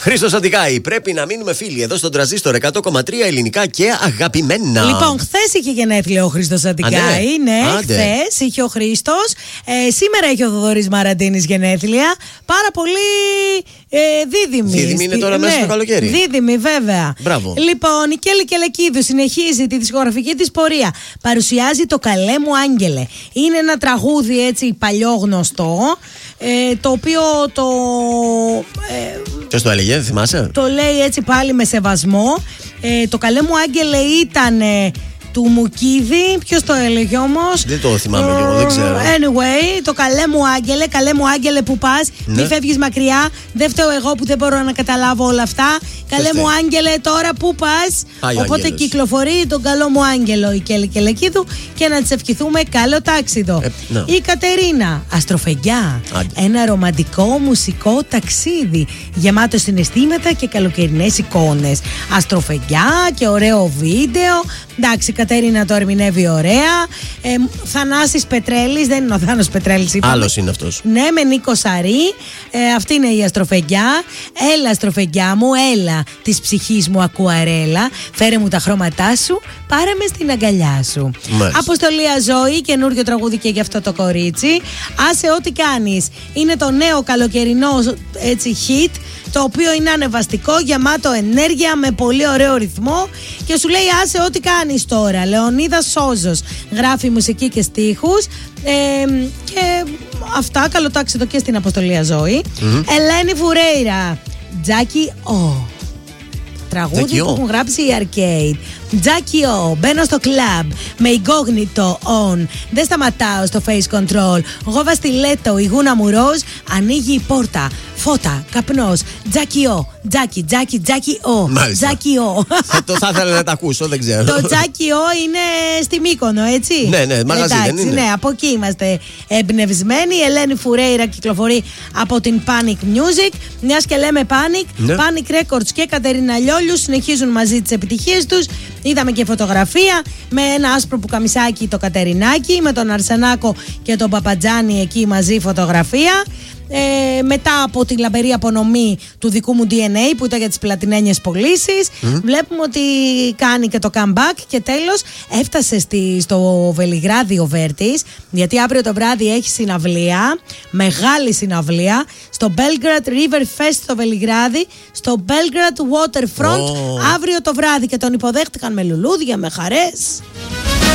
Χρήστος Αντικάη, πρέπει να μείνουμε φίλοι εδώ στον Τρανζίστορ 100,3 ελληνικά και αγαπημένα. Λοιπόν, χθες είχε γενέθλια ο Χρήστος Αντικάη. Ναι, χθες είχε ο Χρήστος. Σήμερα έχει ο Θοδωρής Μαραντίνης γενέθλια. Πάρα πολύ δίδυμη. Δίδυμη είναι τώρα μέσα στο καλοκαίρι. Δίδυμη, βέβαια. Μπράβο. Λοιπόν, η Κέλλη Κελεκίδου συνεχίζει τη δισκογραφική της πορεία. Παρουσιάζει το Καλέ μου Άγγελε. Είναι ένα τραγούδι έτσι παλιόγνωστο. Το οποίο το. Ποιος το έλεγε, θυμάσαι? Το λέει έτσι πάλι με σεβασμό. Το Καλέ μου Άγγελε ήταν του Μουκίδη. Ποιος το έλεγε όμως? Δεν το θυμάμαι κι εγώ, δεν ξέρω. Anyway, το Καλέ μου Άγγελε. Καλέ μου Άγγελε που πας, μη φεύγεις μακριά. Δεν φταίω εγώ που δεν μπορώ να καταλάβω όλα αυτά. Καλέ μου Άγγελε, τώρα που πας? Οπότε άγγελος. Κυκλοφορεί τον καλό μου άγγελο η Κέλλη Κελεκίδου και να της ευχηθούμε καλό τάξιδο. Η Κατερίνα, Αστροφεγγιά. Ένα ρομαντικό μουσικό ταξίδι γεμάτο συναισθήματα και καλοκαιρινές εικόνες. Αστροφεγγιά και ωραίο βίντεο. Εντάξει, η Κατερίνα το ερμηνεύει ωραία. Θανάσης Πετρέλης, δεν είναι ο Θάνος Πετρέλης, είπαμε. Άλλος είναι αυτός. Ναι, με Νίκο Σαρή. Αυτή είναι η Αστροφεγγιά. Έλα, Αστροφεγγιά μου, έλα της ψυχής μου ακουαρέλα. Φέρε μου τα χρώματά σου, πάρε με στην αγκαλιά σου. Μάλιστα. Αποστολή Αζώη, καινούριο τραγούδι και γι' αυτό το κορίτσι. Άσε ό,τι κάνεις. Είναι το νέο καλοκαιρινό έτσι hit, το οποίο είναι ανεβαστικό, γεμάτο ενέργεια, με πολύ ωραίο ρυθμό και σου λέει άσε ό,τι κάνεις τώρα. Λεωνίδα Σόζος γράφει μουσική και στίχους και αυτά, καλό τάξιδο και στην Αποστολή Αζώη. Ελένη Φουρέιρα, Τζάκι Ο. Τραγούδι που έχουν γράψει οι Arcade. Τζάκι Ο, μπαίνω στο κλαμπ με incognito on. Δεν σταματάω στο face control. Γόβα στιλέτο, η γούνα μου ροζ. Ανοίγει η πόρτα, φώτα, καπνός. Τζάκι Ο, Τζάκι, Τζάκι, Τζάκι Ο. Τζάκι Ο. Θα ήθελα να τα ακούσω, δεν ξέρω. Το Τζάκι Ο είναι στη Μύκονο, έτσι. Ναι, μαγαζί δεν είναι? Ναι, από εκεί είμαστε εμπνευσμένοι. Η Ελένη Φουρέιρα κυκλοφορεί από την Panic Music. Μιας και λέμε Panic, Panic Records και Κατερίνα Λιόλιου συνεχίζουν μαζί τις επιτυχίες τους. Είδαμε και φωτογραφία με ένα άσπρο πουκαμισάκι το Κατερινάκι, με τον Αρσενάκο και τον Παπατζάνη εκεί μαζί φωτογραφία. Μετά από τη λαμπερή απονομή του δικού μου DNA που ήταν για τις πλατινένιες πωλήσεις, βλέπουμε ότι κάνει και το comeback και τέλος έφτασε στο Βελιγράδι ο Βέρτης, γιατί αύριο το βράδυ έχει συναυλία, μεγάλη συναυλία στο Belgrade River Fest στο Βελιγράδι, στο Belgrade Waterfront αύριο το βράδυ, και τον υποδέχτηκαν με λουλούδια, με χαρές.